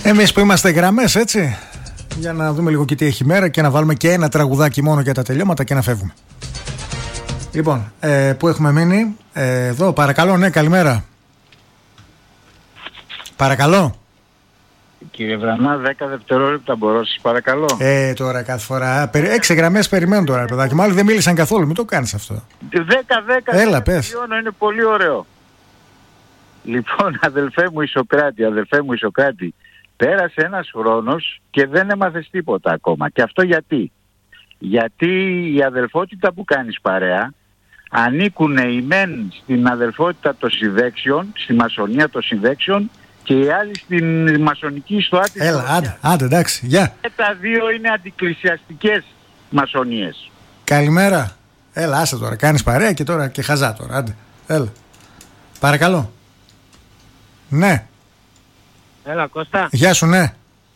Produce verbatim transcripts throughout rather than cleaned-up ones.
Εμείς που είμαστε γραμμές, έτσι, για να δούμε λίγο και τι έχει μέρα και να βάλουμε και ένα τραγουδάκι μόνο για τα τελειώματα και να φεύγουμε. Λοιπόν, ε, πού έχουμε μείνει? ε, Εδώ, παρακαλώ, ναι, καλημέρα. Παρακαλώ. Κύριε Βρανά, δέκα δευτερόλεπτα μπορώ, σας παρακαλώ. Ε, τώρα κάθε φορά. Έξι γραμμές περιμένουν τώρα, παιδάκι. Μάλλον δεν μίλησαν καθόλου, μην το κάνεις αυτό. Δέκα, δέκα. Έλα, πες. Είναι πολύ ωραίο. Λοιπόν, αδελφέ μου η Σοκράτη, αδελφέ μου η Σοκράτη, πέρασε ένας χρόνος και δεν έμαθες τίποτα ακόμα. Και αυτό γιατί? Γιατί η αδελφότητα που κάνεις παρέα ανήκουν οι μεν στην αδελφότητα των συνδέξεων, στη μασονία των συνδέξεων, και οι άλλοι στην μασονική στο άτυπο. Έλα, άντε, άντε, εντάξει, γεια. Και τα δύο είναι αντικλησιαστικές μασονίες. Καλημέρα. Έλα, άσε τώρα, κάνεις παρέα και τώρα και χαζά τώρα, άντε, έλα. Παρακαλώ. Ναι. Έλα, Κώστα. Γεια σου, ναι.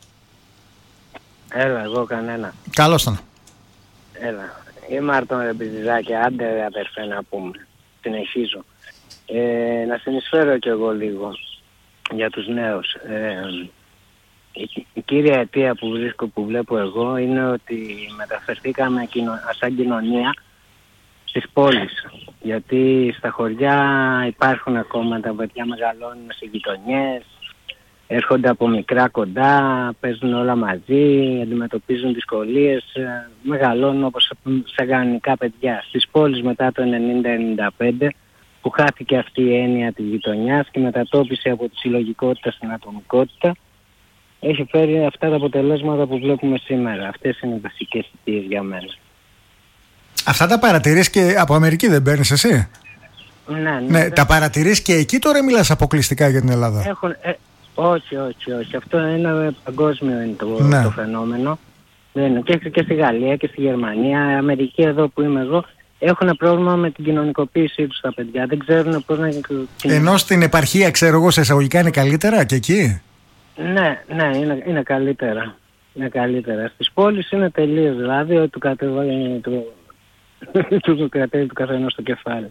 Έλα, εγώ κανένα. Καλώς τον. Έλα. Είμαι Αρτών Ρεμπιζιζάκη, άντε αδερφέ να πούμε. Συνεχίζω. Ε, να συνεισφέρω κι εγώ λίγο για τους νέους. Ε, η, η κύρια αιτία που βρίσκω, που βλέπω εγώ, είναι ότι μεταφερθήκαμε κοινο, σαν κοινωνία στις πόλεις. Γιατί στα χωριά υπάρχουν ακόμα, τα παιδιά μεγαλώνουν σε γειτονιές, έρχονται από μικρά κοντά, παίζουν όλα μαζί, αντιμετωπίζουν δυσκολίες, μεγαλώνουν όπως σε κανονικά παιδιά. Στις πόλεις μετά το ενενήντα ενενήντα πέντε, που χάθηκε αυτή η έννοια της γειτονιάς και μετατόπισε από τη συλλογικότητα στην ατομικότητα, έχει φέρει αυτά τα αποτελέσματα που βλέπουμε σήμερα. Αυτές είναι οι βασικές αιτίες για μένα. Αυτά τα παρατηρείς και από Αμερική, δεν παίρνεις εσύ? Ναι, ναι. ναι δεν... Τα παρατηρείς και εκεί, τώρα μιλάς αποκλειστικά για την Ελλάδα? Έχουν, ε, όχι, όχι, όχι. Αυτό είναι παγκόσμιο, είναι το, ναι. το φαινόμενο. Και, και στη Γαλλία και στη Γερμανία, η Αμερική εδώ που είμαι εγώ, έχουν πρόβλημα με την κοινωνικοποίησή τους τα παιδιά. Δεν ξέρουν πώς να... Ενώ στην επαρχία, ξέρω εγώ, σε εισαγωγικά είναι καλύτερα και εκεί. Ναι, ναι, είναι, είναι καλύτερα. Είναι καλύτερα. Στις πόλεις είναι τελείως, δηλαδή, ότι του κατεβαίνει του, του κρατάει του καθενός στο κεφάλι.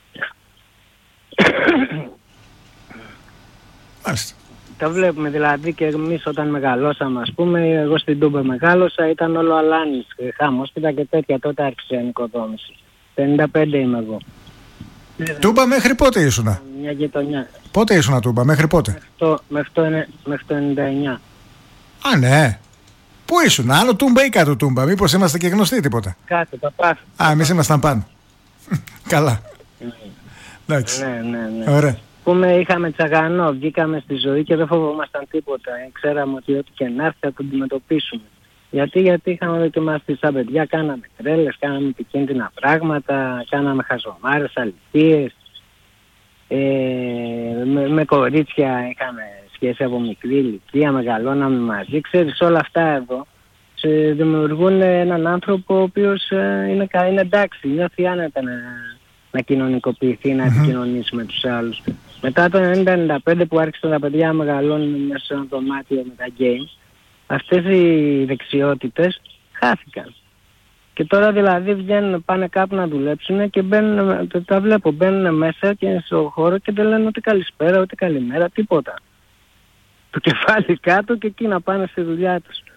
Μάλιστα. Τα βλέπουμε δηλαδή και εμείς όταν μεγαλώσαμε, ας πούμε, εγώ στην Τούμπα μεγάλωσα, ήταν όλο αλάνις, χάμοσπιτα και τέτοια, τότε άρχισε η ανοικοδόμηση. πενήντα πέντε είμαι εγώ. Τούμπα μέχρι πότε ήσουνα? Μια γειτονιά. Πότε ήσουνα Τούμπα, μέχρι πότε? Μέχρι το, μέχρι το, μέχρι το ενενήντα εννιά. Α, ναι. Πού ήσουν, άλλο Τούμπα ή κάτω Τούμπα? Μήπως είμαστε και γνωστοί τίποτα? Κάτω, τα πάθη. Α, εμείς ήμασταν πάνω. Καλά. Εντάξει. Ναι, ναι, ναι. Ωραία. Πούμε, είχαμε τσαγανό, βγήκαμε στη ζωή και δεν φοβόμασταν τίποτα. Ξέραμε ότι ό,τι και να έρθει θα το αντιμετωπίσουμε. Γιατί, γιατί είχαμε δοκιμαστεί σαν παιδιά, κάναμε τρέλες, κάναμε επικίνδυνα πράγματα, κάναμε χαζομάρες, αληθείες. Ε, με, με κορίτσια είχαμε σχέση από μικρή ηλικία, μεγαλώναμε μαζί. Ξέρεις, όλα αυτά εδώ σε δημιουργούν έναν άνθρωπο ο οποίος ε, είναι, είναι εντάξει, νιώθει άνετα να, να κοινωνικοποιηθεί, να mm-hmm. επικοινωνήσει με τους άλλους. Μετά το ενενήντα ενενήντα πέντε που άρχισαν τα παιδιά να μεγαλώνουν μέσα σε ένα δωμάτιο με τα games, αυτές οι δεξιότητες χάθηκαν. Και τώρα δηλαδή βγαίνουν, πάνε κάπου να δουλέψουν και μπαίνουν, τα βλέπω, μπαίνουν μέσα και στο χώρο και δεν λένε ούτε καλησπέρα, ούτε καλημέρα, τίποτα. Το κεφάλι κάτω και εκεί να πάνε στη δουλειά τους.